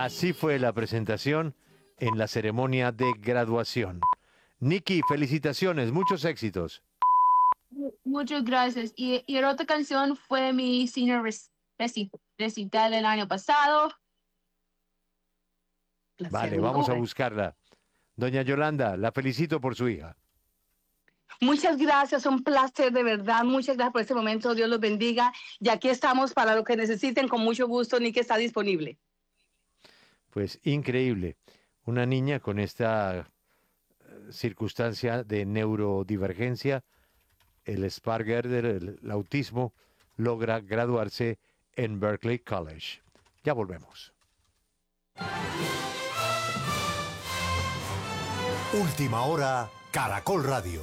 Así fue la presentación en la ceremonia de graduación. Nikki, felicitaciones, muchos éxitos. Muchas gracias. Y la otra canción fue mi senior recital el año pasado. Vale, vamos a buscarla. Doña Yolanda, la felicito por su hija. Muchas gracias, un placer de verdad. Muchas gracias por este momento. Dios los bendiga. Y aquí estamos para lo que necesiten. Con mucho gusto, Nicky está disponible. Pues increíble. Una niña con esta circunstancia de neurodivergencia, el Asperger, el autismo, logra graduarse en Berkeley College. Ya volvemos. Última hora, Caracol Radio.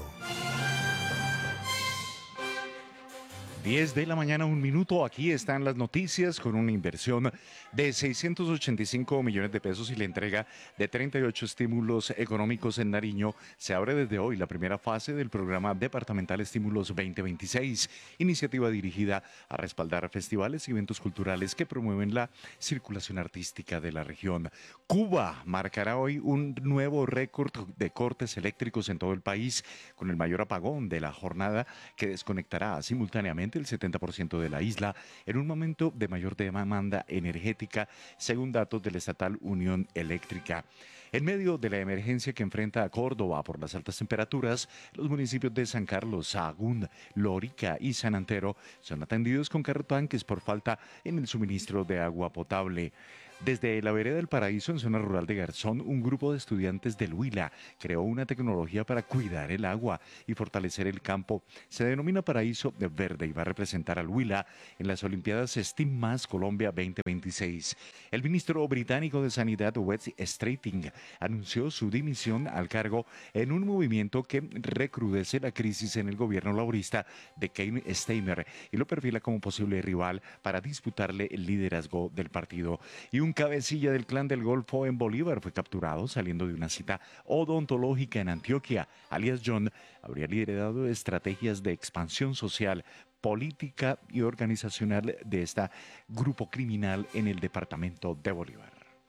10 de la mañana, 1 minuto. Aquí están las noticias con una inversión de 685 millones de pesos y la entrega de 38 estímulos económicos en Nariño. Se abre desde hoy la primera fase del programa departamental Estímulos 2026, iniciativa dirigida a respaldar festivales y eventos culturales que promueven la circulación artística de la región. Cuba marcará hoy un nuevo récord de cortes eléctricos en todo el país, con el mayor apagón de la jornada que desconectará simultáneamente el 70% de la isla en un momento de mayor demanda energética, según datos de la estatal Unión Eléctrica. En medio de la emergencia que enfrenta a Córdoba por las altas temperaturas, los municipios de San Carlos, Sahagún, Lorica y San Antero son atendidos con carrotanques por falta en el suministro de agua potable. Desde la vereda del Paraíso, en zona rural de Garzón, un grupo de estudiantes del Huila creó una tecnología para cuidar el agua y fortalecer el campo. Se denomina Paraíso Verde y va a representar al Huila en las Olimpiadas STEAM Más Colombia 2026. El ministro británico de Sanidad, Wes Streeting, anunció su dimisión al cargo en un movimiento que recrudece la crisis en el gobierno laborista de Keir Starmer y lo perfila como posible rival para disputarle el liderazgo del partido. Y un cabecilla del clan del Golfo en Bolívar fue capturado saliendo de una cita odontológica en Antioquia. Alias John habría liderado estrategias de expansión social, política y organizacional de este grupo criminal en el departamento de Bolívar.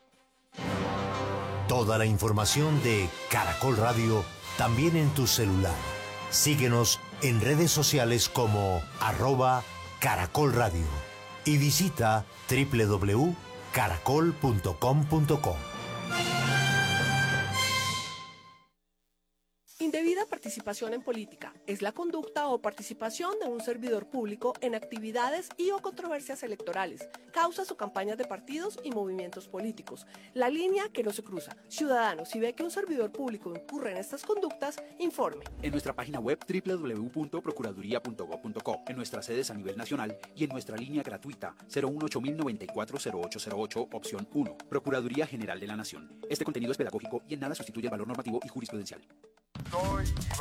Toda la información de Caracol Radio también en tu celular. Síguenos en redes sociales como @Caracol Radio y visita www.caracol.com.co. Indebida participación en política es la conducta o participación de un servidor público en actividades y o controversias electorales, causas o campañas de partidos y movimientos políticos. La línea que no se cruza. Ciudadano, si ve que un servidor público incurre en estas conductas, informe. En nuestra página web www.procuraduría.gov.co, en nuestras sedes a nivel nacional y en nuestra línea gratuita 018-094-0808, opción 1. Procuraduría General de la Nación. Este contenido es pedagógico y en nada sustituye el valor normativo y jurisprudencial. Soy Iván